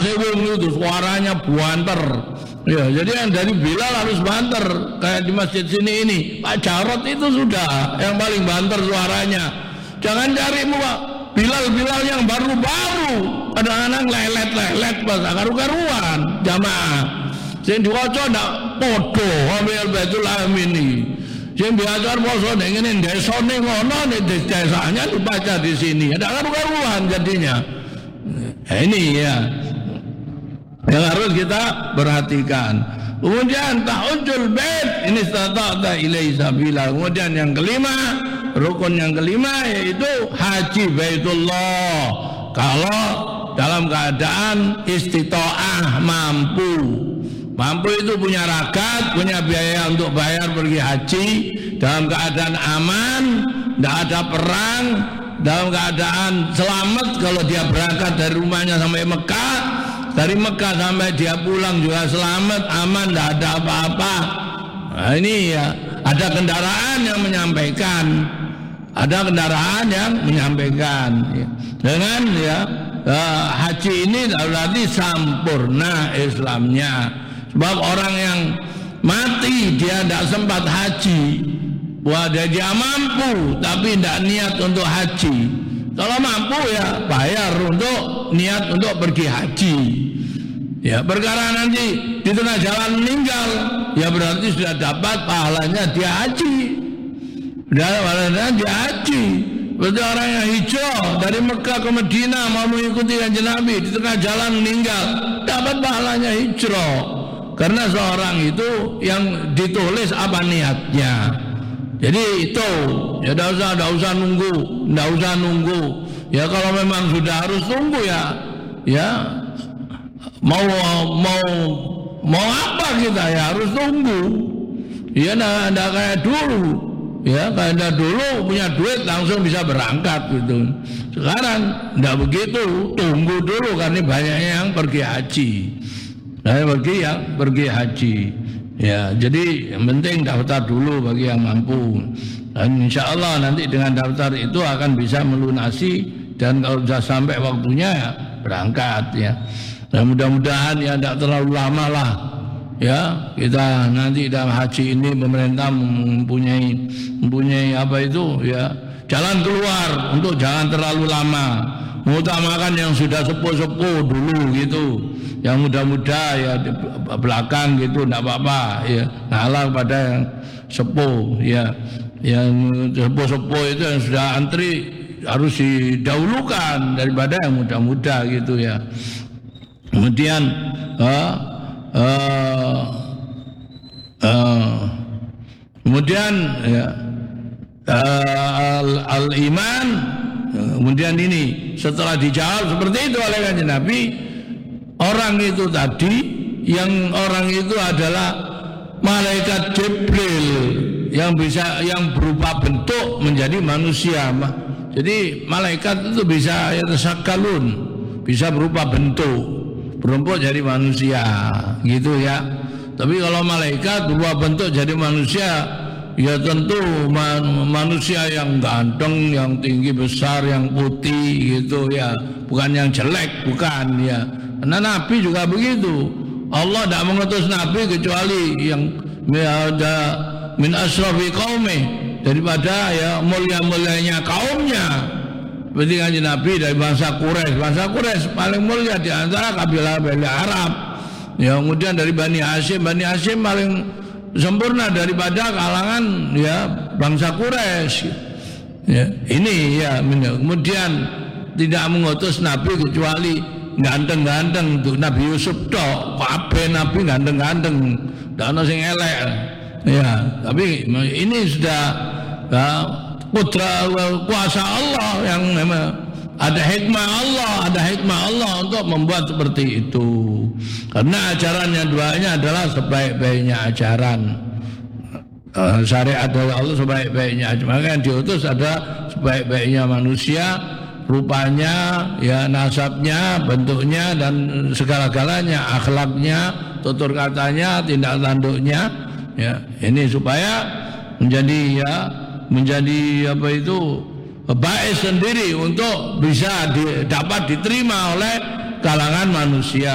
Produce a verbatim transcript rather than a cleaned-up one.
Sewung itu suaranya buanter. Ya, jadi yang dari Bilal harus banter. Kayak di masjid sini ini, Pak Jarot itu sudah yang paling banter suaranya. Jangan cari muka Bilal-Bilal yang baru-baru. Kadang-kadang lelet-lelet pas karu-karuan jamaah. Sing diwaca ndak padha ambil Baitul Amin iki. Sing biasa poso nek ngene desane ngono nek desanya dibaca di sini. Ada karu-karuan jadinya. Nah, ini ya yang harus kita perhatikan. Kemudian ta'ujul bait ini stata'ta ilaihi sabila. Kemudian yang kelima, rukun yang kelima yaitu haji Baitullah. Kalau dalam keadaan istita'ah, mampu. Mampu itu punya rakat, punya biaya untuk bayar pergi haji, dalam keadaan aman, tidak ada perang, dalam keadaan selamat kalau dia berangkat dari rumahnya sampai Mekah, dari Mekah sampai dia pulang juga selamat, aman, tidak ada apa-apa. Nah, ini ya, ada kendaraan yang menyampaikan, ada kendaraan yang menyampaikan. Dengan ya uh, haji ini berarti sampurna Islamnya. Sebab orang yang mati dia tidak sempat haji, wah dia, dia mampu tapi tidak niat untuk haji. Kalau mampu ya bayar untuk niat untuk pergi haji. Ya perkara nanti di tengah jalan meninggal, ya berarti sudah dapat pahalanya dia haji. Sudah pahalanya dia haji. Berarti orang yang hijrah dari Mekah ke Madinah mau mengikuti kanjeng Nabi, di tengah jalan meninggal, dapat pahalanya hijrah. Karena seorang itu yang ditulis apa niatnya. Jadi itu ya tidak usah, tidak usah nunggu, tidak usah nunggu. Ya kalau memang sudah harus tunggu ya, ya mau mau mau apa kita ya harus tunggu. Ya tidak kayak dulu. Ya kayak dulu punya duit langsung bisa berangkat gitu. Sekarang tidak begitu, tunggu dulu karena banyaknya yang pergi haji. Nah, bagi yang pergi haji, ya jadi yang penting daftar dulu bagi yang mampu. Dan insya Allah nanti dengan daftar itu akan bisa melunasi dan kalau sudah sampai waktunya ya berangkat ya. Dan mudah-mudahan ya tidak terlalu lama lah ya kita nanti dalam haji ini pemerintah mempunyai mempunyai apa itu ya jalan keluar untuk jangan terlalu lama. Mengutamakan yang sudah sepuh-sepuh dulu gitu. Yang muda-muda ya di belakang gitu tidak apa-apa ya, ngalah pada yang sepuh ya, yang sepuh-sepuh itu yang sudah antri harus didahulukan daripada yang muda-muda gitu ya. Kemudian uh, uh, uh, kemudian ya uh, al, al iman, kemudian ini setelah dijawab seperti itu oleh kanjeng Nabi. Orang itu tadi, yang orang itu adalah malaikat Jibril yang bisa, yang berupa bentuk menjadi manusia. Jadi malaikat itu bisa ya tasakalun, bisa berupa bentuk, berupa jadi manusia, gitu ya. Tapi kalau malaikat berupa bentuk jadi manusia, ya tentu man, manusia yang ganteng, yang tinggi besar, yang putih, gitu ya. Bukan yang jelek, bukan ya. Karena Nabi juga begitu. Allah tidak mengutus Nabi kecuali yang ada min asrafi qaumi, daripada ya mulia-mulianya kaumnya. Berarti kanjeng Nabi dari bangsa Quraisy. Bangsa Quraisy paling mulia di antara kabilah-kabilah Arab. Ya, kemudian dari Bani Hashim, Bani Hashim paling sempurna daripada kalangan ya bangsa Quraisy. Ya, ini ya kemudian tidak mengutus Nabi kecuali ganteng-ganteng untuk Nabi Yusuf tok, kabeh Nabi ganteng-ganteng, ndak ono sing elek. Ya, tapi ini sudah ya, putra kuasa Allah yang memang ada hikmah Allah, ada hikmah Allah untuk membuat seperti itu. Karena ajarannya duanya adalah sebaik-baiknya ajaran. Uh, syariat dari Allah sebaik-baiknya, maka yang diutus ada sebaik-baiknya manusia, rupanya, ya nasabnya, bentuknya dan segala-galanya, akhlaknya, tutur katanya, tindak tanduknya, ya ini supaya menjadi ya menjadi apa itu baik sendiri untuk bisa di, dapat diterima oleh kalangan manusia.